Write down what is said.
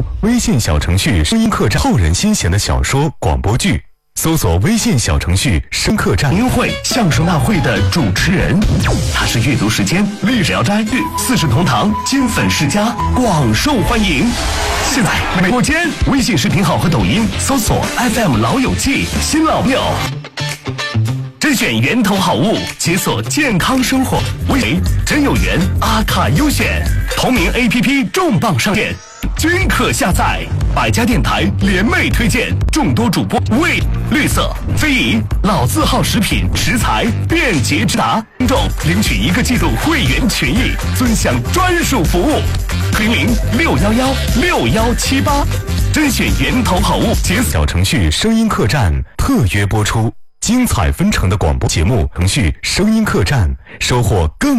微信小程序声音客栈，后人心弦的小说广播剧。搜索微信小程序声客栈。 音会相声大会的主持人，他是阅读时间、历史聊斋、四世同堂、金粉世家，广受欢迎。现在每播间微信视频号和抖音搜索 FM 老友记新老友，甄选源头好物，解锁健康生活。为真有缘阿卡优选同名 APP 重磅上线，均可下载。百家电台联袂推荐，众多主播为绿色、非遗、老字号食品食材便捷直达，听众领取1个季度会员权益，尊享专属服务。0061161178，甄选源头好物，解锁小程序声音客栈特约播出，精彩纷呈的广播节目程序声音客栈，收获更